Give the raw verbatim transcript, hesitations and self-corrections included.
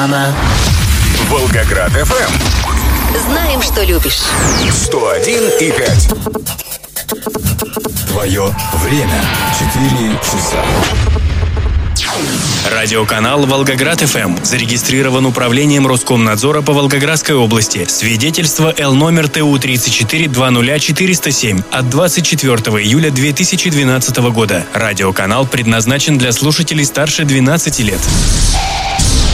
Волгоград эф эм. Знаем, что любишь. сто один и пять. Твое время. Четыре часа. Радиоканал Волгоград эф эм зарегистрирован управлением Роскомнадзора по Волгоградской области. Свидетельство Л номер Т У тридцать четыре двадцать ноль четыреста семь от двадцать четвёртого июля две тысячи двенадцатого года. Радиоканал предназначен для слушателей старше двенадцати лет.